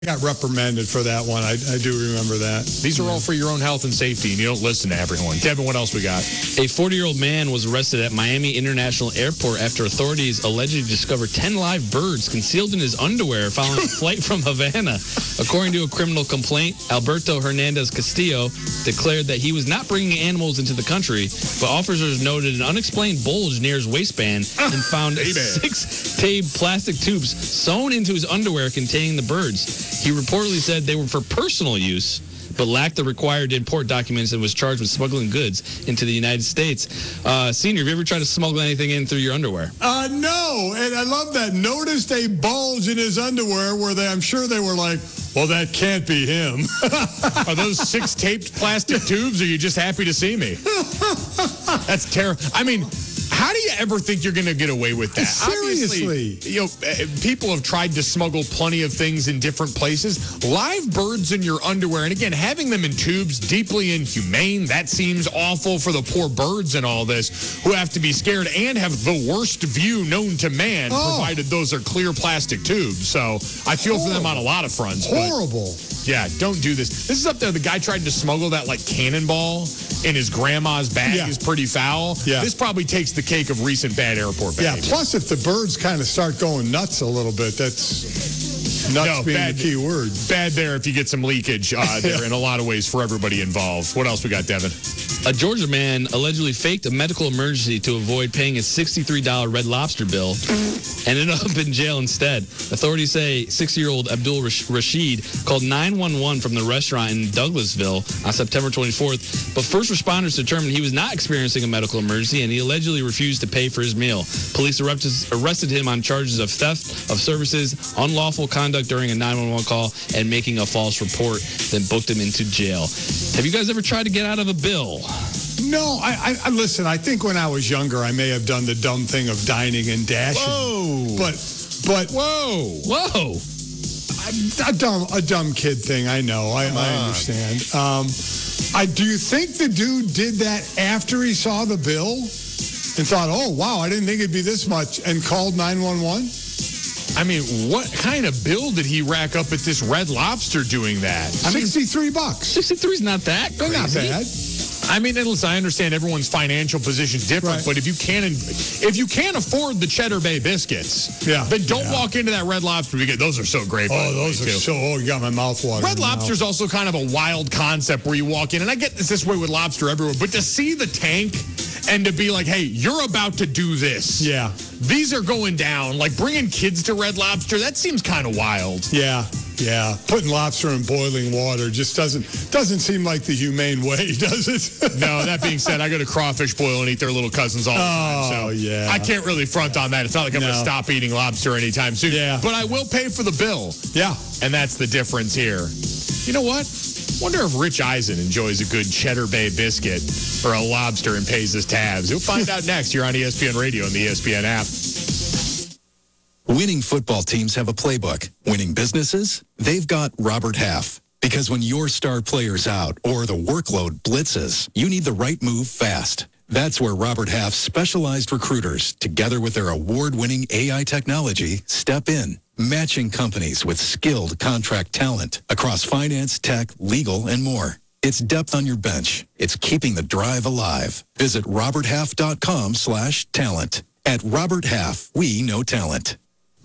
got reprimanded for that one. I do remember that. These are all for your own health and safety, and you don't listen to everyone. Devin, what else we got? A 40-year-old man was arrested at Miami International Airport after authorities allegedly discovered 10 live birds concealed in his underwear following a flight from Havana. According to a criminal complaint, Alberto Hernandez Castillo declared that he was not bringing animals into the country, but officers noted an unexplained bulge near his waistband and found 6 taped plastic tubes sewn into his underwear containing the birds. He reportedly said they were for personal use, but lacked the required import documents and was charged with smuggling goods into the United States. Senior, have you ever tried to smuggle anything in through your underwear? No, and I love that. Noticed a bulge in his underwear where I'm sure they were like, well, that can't be him. Are those 6 taped plastic tubes, or are you just happy to see me? That's terrible. I mean, how do you ever think you're going to get away with that? Seriously. Obviously, people have tried to smuggle plenty of things in different places. Live birds in your underwear, and again, having them in tubes, deeply inhumane. That seems awful for the poor birds and all this, who have to be scared and have the worst view known to man, provided those are clear plastic tubes. So I feel for them on a lot of fronts. Horrible. Yeah, don't do this. This is up there. The guy tried to smuggle that cannonball in his grandma's bag is pretty foul. Yeah. This probably takes the cake of recent bad airport behavior. Yeah, plus if the birds kind of start going nuts a little bit, that's nuts being the key word. Bad there if you get some leakage there in a lot of ways for everybody involved. What else we got, Devin? A Georgia man allegedly faked a medical emergency to avoid paying a $63 Red Lobster bill and ended up in jail instead. Authorities say 60-year-old Abdul Rashid called 911 from the restaurant in Douglasville on September 24th, but first responders determined he was not experiencing a medical emergency and he allegedly refused to pay for his meal. Police arrested him on charges of theft of services, unlawful conduct during a 911 call, and making a false report, then booked him into jail. Have you guys ever tried to get out of a bill? No, I listen, I think when I was younger, I may have done the dumb thing of dining and dashing. Whoa. But Whoa. A dumb kid thing, I know. I understand. Do you think the dude did that after he saw the bill and thought, oh, wow, I didn't think it'd be this much, and called 911? I mean, what kind of bill did he rack up at this Red Lobster doing that? $63. 63 is not that crazy. They're not bad. I mean, and listen, I understand everyone's financial position is different, but if you can't afford the Cheddar Bay biscuits, then don't walk into that Red Lobster because those are so great. Oh, those are so. Oh, you got my mouth watering. Red Lobster's also kind of a wild concept where you walk in, and I get this way with lobster everywhere, but to see the tank and to be like, hey, you're about to do this. Yeah. These are going down. Like bringing kids to Red Lobster, that seems kind of wild. Yeah. Yeah, putting lobster in boiling water just doesn't seem like the humane way, does it? No, that being said, I go to Crawfish Boil and eat their little cousins all the time. So yeah. I can't really front on that. It's not like I'm going to stop eating lobster anytime soon. Yeah. But I will pay for the bill. Yeah. And that's the difference here. You know what? Wonder if Rich Eisen enjoys a good Cheddar Bay biscuit or a lobster and pays his tabs. We'll find out next here on ESPN Radio and the ESPN app. Winning football teams have a playbook. Winning businesses, they've got Robert Half. Because when your star player's out or the workload blitzes, you need the right move fast. That's where Robert Half's specialized recruiters, together with their award-winning AI technology, step in, matching companies with skilled contract talent across finance, tech, legal, and more. It's depth on your bench. It's keeping the drive alive. Visit roberthalf.com/talent. At Robert Half, we know talent.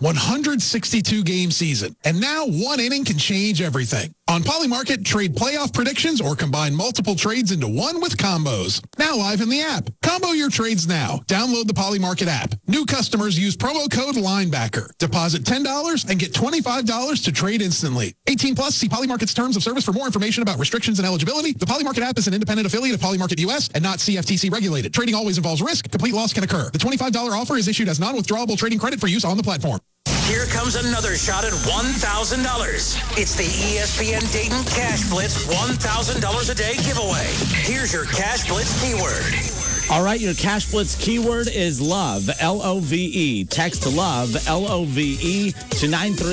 162-game season, and now one inning can change everything. On Polymarket, trade playoff predictions or combine multiple trades into one with combos. Now live in the app. Combo your trades now. Download the Polymarket app. New customers use promo code LINEBACKER. Deposit $10 and get $25 to trade instantly. 18 plus, see Polymarket's terms of service for more information about restrictions and eligibility. The Polymarket app is an independent affiliate of Polymarket US and not CFTC regulated. Trading always involves risk. Complete loss can occur. The $25 offer is issued as non-withdrawable trading credit for use on the platform. Here comes another shot at $1,000. It's the ESPN Dayton Cash Blitz $1,000 a day giveaway. Here's your Cash Blitz keyword. All right, your Cash Blitz keyword is love, L-O-V-E. Text love, L-O-V-E, to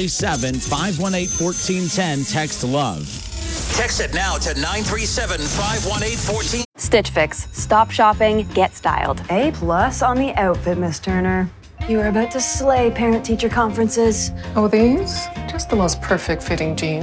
937-518-1410. Text love. Text it now to 937-518-1410. Stitch Fix. Stop shopping, get styled. A+ on the outfit, Miss Turner. You are about to slay parent-teacher conferences. Oh, these? just the most perfect fitting jeans.